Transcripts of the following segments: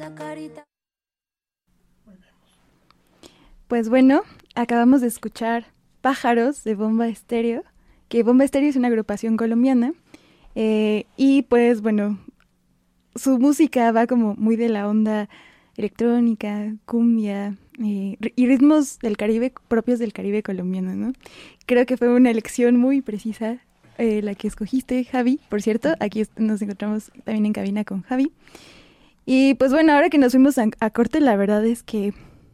Pues bueno, acabamos de escuchar Pájaros de Bomba Estéreo, que Bomba Estéreo es una agrupación colombiana, y pues bueno, su música va como muy de la onda electrónica, cumbia, y ritmos del Caribe, propios del Caribe colombiano, ¿no? Creo que fue una elección muy precisa la que escogiste, Javi. Por cierto, aquí nos encontramos también en cabina con Javi. Y pues bueno, ahora que nos fuimos a corte, la verdad es que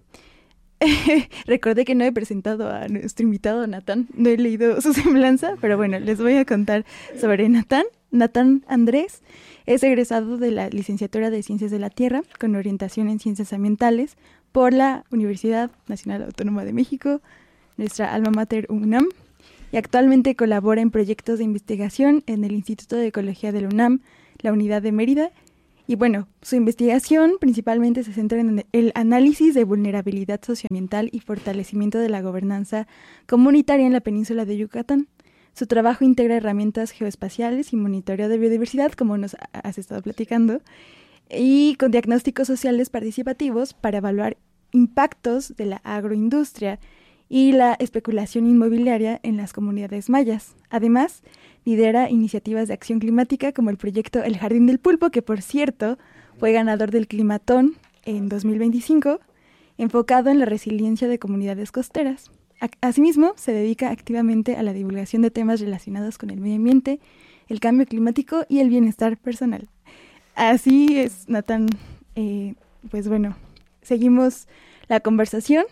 recordé que no he presentado a nuestro invitado Natán, no he leído su semblanza, pero bueno, les voy a contar sobre Natán. Natán Andrés es egresado de la licenciatura de Ciencias de la Tierra con orientación en Ciencias Ambientales por la Universidad Nacional Autónoma de México, nuestra alma mater UNAM, y actualmente colabora en proyectos de investigación en el Instituto de Ecología de la UNAM, la Unidad de Mérida. Y bueno, su investigación principalmente se centra en el análisis de vulnerabilidad socioambiental y fortalecimiento de la gobernanza comunitaria en la península de Yucatán. Su trabajo integra herramientas geoespaciales y monitoreo de biodiversidad, como nos has estado platicando, y con diagnósticos sociales participativos para evaluar impactos de la agroindustria y la especulación inmobiliaria en las comunidades mayas. Además, lidera iniciativas de acción climática como el proyecto El Jardín del Pulpo, que por cierto fue ganador del Climatón en 2025, enfocado en la resiliencia de comunidades costeras. Asimismo, se dedica activamente a la divulgación de temas relacionados con el medio ambiente, el cambio climático y el bienestar personal. Así es, Natán. Pues bueno, seguimos la conversación.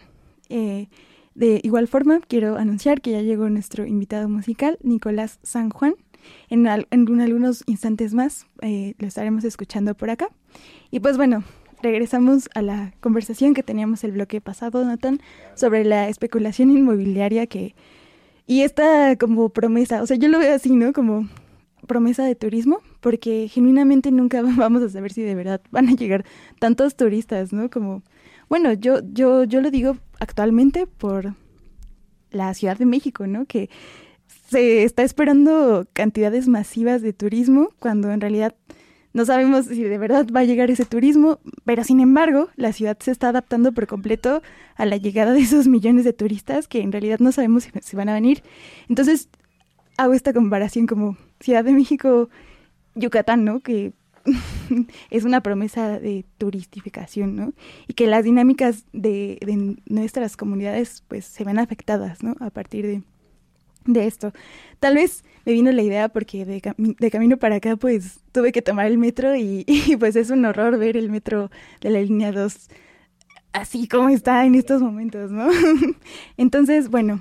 De igual forma, quiero anunciar que ya llegó nuestro invitado musical, Nicolás San Juan. En algunos instantes más lo estaremos escuchando por acá. Y pues bueno, regresamos a la conversación que teníamos el bloque pasado, Natán, sobre la especulación inmobiliaria y esta como promesa, o sea, yo lo veo así, ¿no? Como promesa de turismo, porque genuinamente nunca vamos a saber si de verdad van a llegar tantos turistas, ¿no? Como, bueno, yo lo digo actualmente por la Ciudad de México, ¿no? Que se está esperando cantidades masivas de turismo cuando en realidad no sabemos si de verdad va a llegar ese turismo, pero sin embargo la ciudad se está adaptando por completo a la llegada de esos millones de turistas que en realidad no sabemos si van a venir. Entonces hago esta comparación como Ciudad de México, Yucatán, ¿no? Que es una promesa de turistificación, ¿no? Y que las dinámicas de nuestras comunidades pues se ven afectadas, ¿no? A partir de esto. Tal vez me vino la idea porque de camino para acá pues tuve que tomar el metro y pues es un horror ver el metro de la línea 2 así como está en estos momentos, ¿no? Entonces, bueno,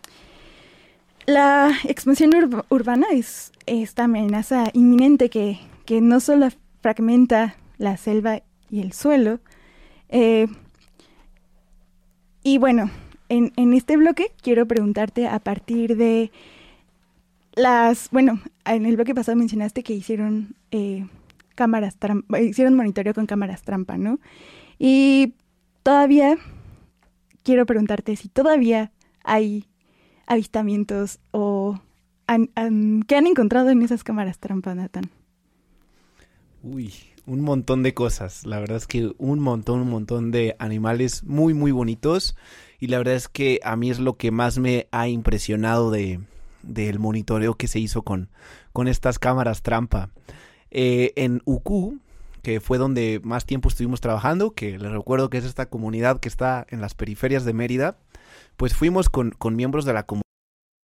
la expansión urbana es esta amenaza inminente que no solo fragmenta la selva y el suelo. Y bueno, en este bloque quiero preguntarte a partir de bueno, en el bloque pasado mencionaste que hicieron cámaras trampa, hicieron monitoreo con cámaras trampa, ¿no? Y todavía quiero preguntarte si todavía hay avistamientos o ¿qué han encontrado en esas cámaras trampa, Natán? Uy, un montón de cosas. La verdad es que un montón de animales muy, muy bonitos. Y la verdad es que a mí es lo que más me ha impresionado del monitoreo que se hizo con estas cámaras trampa. En Ucú, que fue donde más tiempo estuvimos trabajando, que les recuerdo que es esta comunidad que está en las periferias de Mérida, pues fuimos con miembros de la comunidad